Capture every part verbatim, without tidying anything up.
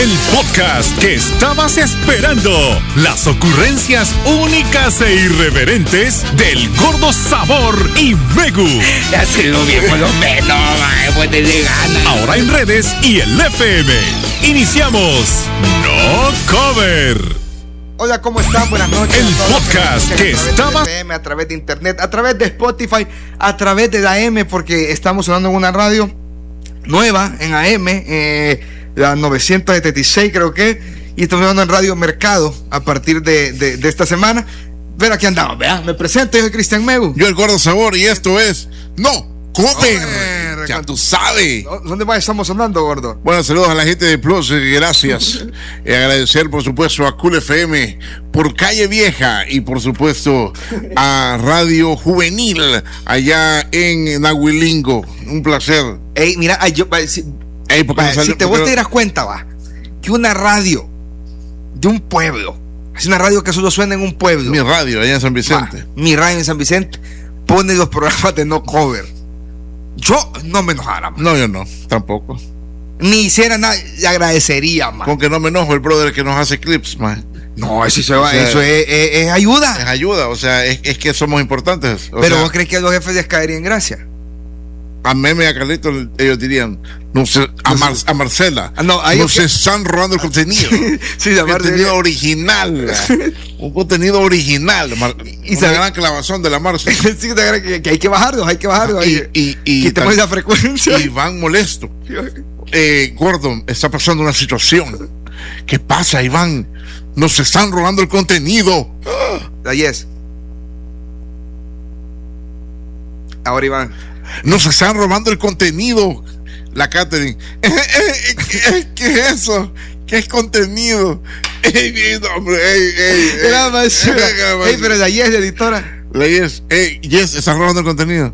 El podcast que estabas esperando. Las ocurrencias únicas e irreverentes del Gordo Sabor y Megu. Ya se lo vi por lo menos, mae, pues te de gana. Ahora en redes y el F M. Iniciamos No Cover. Hola, ¿cómo están? Buenas noches. El podcast que estaba... A través de internet, a través de Spotify, a través de la M, porque estamos sonando en una radio nueva, en A M, eh, la novecientos setenta y seis creo que, y estamos sonando en Radio Mercado a partir de, de, de esta semana. Ver aquí andamos, vean, me presento, yo soy Cristian Megu. Yo el Gordo Sabor y esto es No Cover. Ya tú sabes. ¿Dónde más estamos sonando, gordo? Bueno, saludos a la gente de Plus, gracias. Y agradecer, por supuesto, a Cool F M por Calle Vieja y, por supuesto, a Radio Juvenil allá en Nahuilingo. Un placer. Ey, mira, ay, yo, si, Ey, porque va, salió, si te vos te dieras cuenta, va, que una radio de un pueblo, es una radio que solo suena en un pueblo. Mi radio allá en San Vicente. Va, mi radio en San Vicente pone los programas de No Cover. Yo no me enojara, man. No, yo no, tampoco. Ni hiciera nada, le agradecería, man. Con que no me enojo el brother que nos hace clips, man. No, eso, se va, o sea, eso es, es, es ayuda. Es ayuda, o sea, es, es que somos importantes. O Pero sea, vos crees que a los jefes les caería en gracia. A Meme y a Carlito ellos dirían, no sé, a, Mar, a Marcela, ah, no, no se que... están robando el contenido. Sí, un contenido de... original. Un contenido original. Mar... Y una gran clavazón de la Marcela. Sí, que, que hay que bajarlos, hay que bajarlos. Y, y, y, quitemos esa frecuencia. Y van molestos. Eh, Gordon, está pasando una situación. ¿Qué pasa, Iván? Nos están robando el contenido. Ahí es. Ahora, Iván. Nos están robando el contenido. La Catherine. ¿Qué es eso? ¿Qué es contenido? Ey, hombre, ey, ey, ey. Era más, ey, ey, pero la Yes, la editora. La Yes, ey, Yes, están robando el contenido.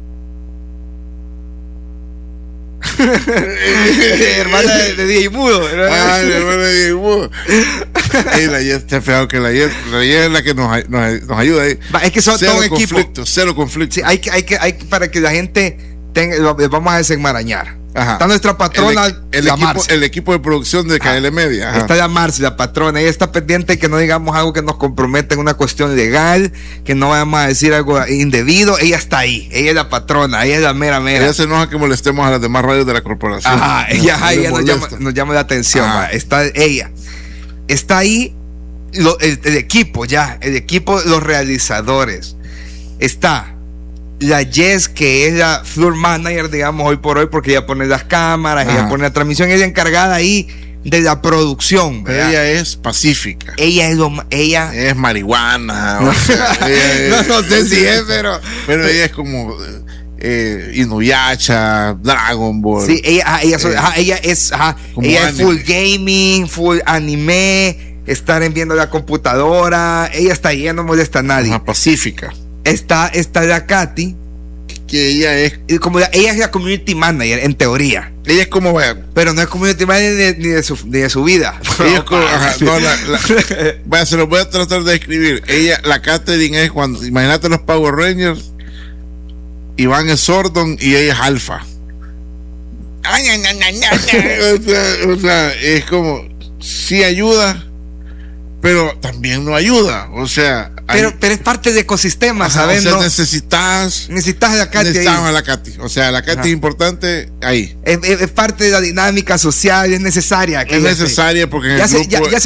Hermana de, de D J Mudo. Ah, la hermana de D J Mudo. Ey, la Yes, te has fijado que la Yes, la Yes es la que nos, nos, nos ayuda ahí. Es que son cero todo un conflicto, equipo. Cero conflicto. Sí, hay que, hay que, hay que, para que la gente tenga, vamos a desenmarañar. Ajá. Está nuestra patrona, el, el, equipo, el equipo de producción de K L Media. Ajá. Está la Marci, la patrona. Ella está pendiente que no digamos algo que nos comprometa en una cuestión legal, que no vayamos a decir algo indebido. Ella está ahí. Ella es la patrona. Ella es la mera mera. Ella se enoja que molestemos a las demás radios de la corporación. Ajá. Ella, ajá, ella nos, llama, nos llama la atención. Está ella. Está ahí lo, el, el equipo ya. El equipo, los realizadores. Está la Yes, que es la floor manager, digamos, hoy por hoy, porque ella pone las cámaras, Ajá. ella pone la transmisión, ella es encargada ahí de la producción. Pero ella es pacífica. Ella es lo ella es marihuana. No, o sea, es, no, no sé si es, pero pero ella es como eh, Inuyasha, Dragon Ball. Sí, ella, ella, eh, ajá, ella es, ajá, ella es full gaming, full anime, estar en viendo la computadora. Ella está ahí, ella no molesta a nadie. Ajá, pacífica. Está, está la Katy, que ella es como la, ella es la community manager en teoría. Ella es como, vaya, pero no es community manager ni de, de, su, ni de su vida. Ella es como, ajá, no, la, la, vaya, se lo voy a tratar de escribir. Ella, la Catherine es cuando, imagínate los Power Rangers, Iván es Sordon y ella es Alpha. o, sea, o sea, es como, sí ayuda, pero también no ayuda. O sea, Pero, pero es parte del ecosistema, ¿sabes? O sea, no, necesitas necesitas a la Katy. Necesitamos a la Katy. O sea, la Katy es importante ahí. Es, es, es parte de la dinámica social, es necesaria. Es necesaria porque en ya el se, grupo ya, ya